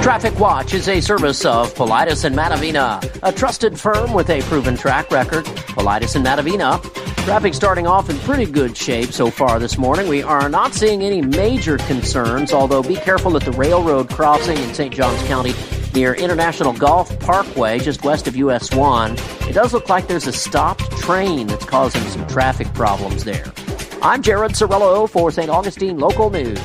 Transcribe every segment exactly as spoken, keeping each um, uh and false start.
Traffic Watch is a service of Paulides and Matavina, a trusted firm with a proven track record. Paulides and Matavina. Traffic starting off in pretty good shape so far this morning. We are not seeing any major concerns, although be careful at the railroad crossing in Saint Johns County near International Golf Parkway, just west of U S one. It does look like there's a stopped train that's causing some traffic problems there. I'm Jared Cirillo for Saint Augustine Local News.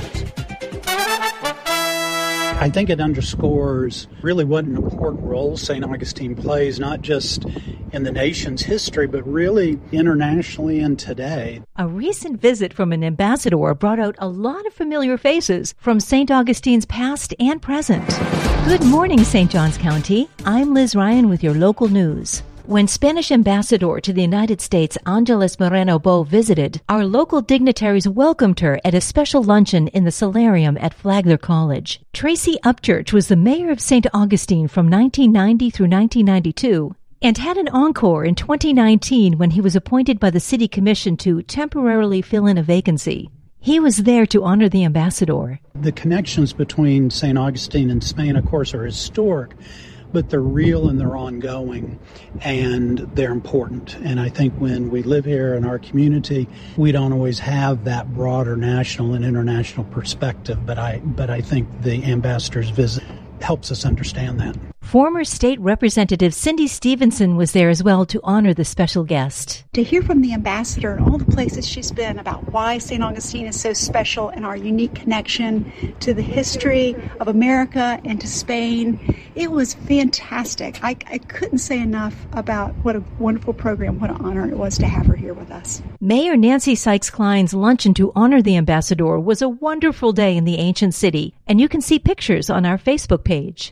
I think it underscores really what an important role Saint Augustine plays, not just in the nation's history, but really internationally and today. A recent visit from an ambassador brought out a lot of familiar faces from Saint Augustine's past and present. Good morning, Saint Johns County. I'm Liz Ryan with your local news. When Spanish ambassador to the United States Angeles Moreno-Bo visited, our local dignitaries welcomed her at a special luncheon in the solarium at Flagler College. Tracy Upchurch was the mayor of Saint Augustine from nineteen ninety through nineteen ninety-two and had an encore in twenty nineteen when he was appointed by the city commission to temporarily fill in a vacancy. He was there to honor the ambassador. The connections between Saint Augustine and Spain, of course, are historic, but they're real and they're ongoing, and they're important. And I think when we live here in our community, we don't always have that broader national and international perspective, but I but I think the ambassador's visit helps us understand that. Former State Representative Cindy Stevenson was there as well to honor the special guest. To hear from the ambassador and all the places she's been about why Saint Augustine is so special and our unique connection to the history of America and to Spain, it was fantastic. I, I couldn't say enough about what a wonderful program, what an honor it was to have her here with us. Mayor Nancy Sykes-Klein's luncheon to honor the ambassador was a wonderful day in the ancient city, and you can see pictures on our Facebook page.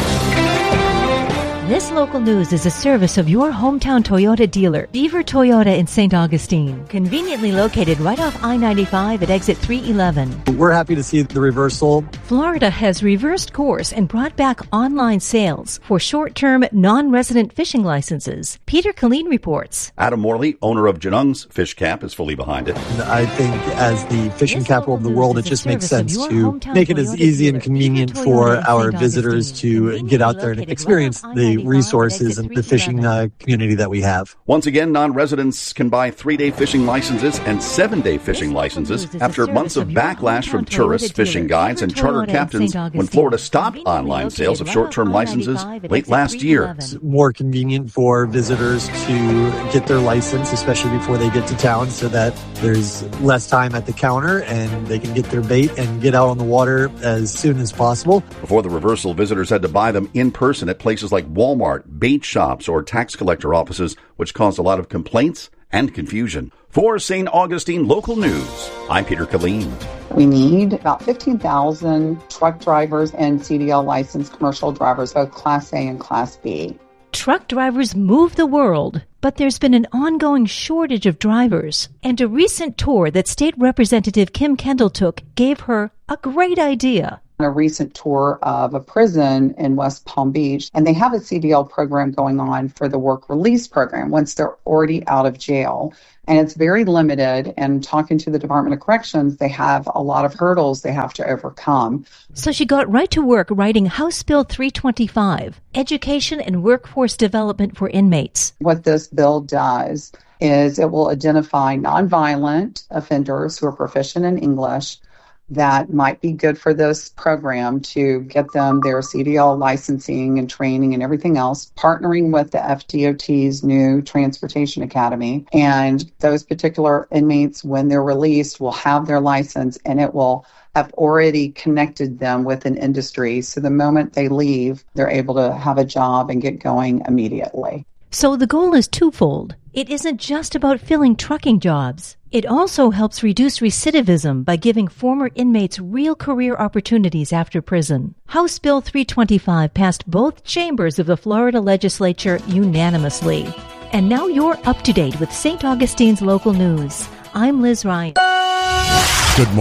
This local news is a service of your hometown Toyota dealer, Beaver Toyota in Saint Augustine, conveniently located right off I ninety-five at exit three eleven. We're happy to see the reversal. Florida has reversed course and brought back online sales for short-term non-resident fishing licenses. Peter Killeen reports. Adam Morley, owner of Janung's Fish Camp, is fully behind it. I think as the fishing This capital of the world, it just makes sense to make it as easy and convenient for our visitors to get out there and experience the resources and the fishing uh, community that we have. Once again, non-residents can buy three-day fishing licenses and seven-day fishing licenses after months of backlash from tourists, fishing guides, and charter captains when Florida stopped online sales of short-term licenses late last year. It's more convenient for visitors to get their license, especially before they get to town, so that there's less time at the counter and they can get their bait and get out on the water as soon as possible. Before the reversal, visitors had to buy them in person at places like Walmart, bait shops, or tax collector offices, which caused a lot of complaints and confusion. For Saint Augustine Local News, I'm Peter Killeen. We need about fifteen thousand truck drivers and C D L licensed commercial drivers, both Class A and Class B. Truck drivers move the world, but there's been an ongoing shortage of drivers. And a recent tour that State Representative Kim Kendall took gave her a great idea. A recent tour of a prison in West Palm Beach, and they have a C D L program going on for the work release program once they're already out of jail. And it's very limited, and talking to the Department of Corrections, they have a lot of hurdles they have to overcome. So she got right to work writing House Bill three twenty-five, Education and Workforce Development for Inmates. What this bill does is it will identify nonviolent offenders who are proficient in English that might be good for this program to get them their C D L licensing and training and everything else, partnering with the F D O T's new Transportation Academy. And those particular inmates, when they're released, will have their license, and it will have already connected them with an industry. So the moment they leave, they're able to have a job and get going immediately. So the goal is twofold. It isn't just about filling trucking jobs. It also helps reduce recidivism by giving former inmates real career opportunities after prison. House Bill three twenty-five passed both chambers of the Florida legislature unanimously. And now you're up to date with Saint Augustine's local news. I'm Liz Ryan. Good morning.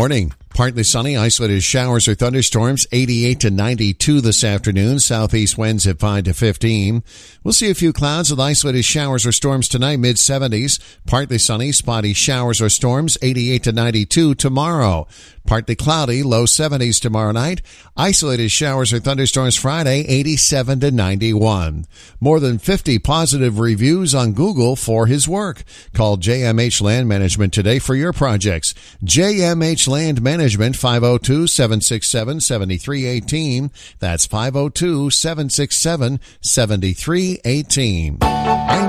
Partly sunny, isolated showers or thunderstorms, eighty-eight to ninety-two this afternoon. Southeast winds at five to fifteen. We'll see a few clouds with isolated showers or storms tonight, mid seventies. Partly sunny, spotty showers or storms, eighty-eight to ninety-two tomorrow. Partly cloudy, low seventies tomorrow night. Isolated showers or thunderstorms Friday, eighty-seven to ninety-one. More than fifty positive reviews on Google for his work. Call J M H Land Management today for your projects. J M H Land Management, five oh two, seven six seven, seven three one eight. That's five oh two, seven six seven, seven three one eight. I'm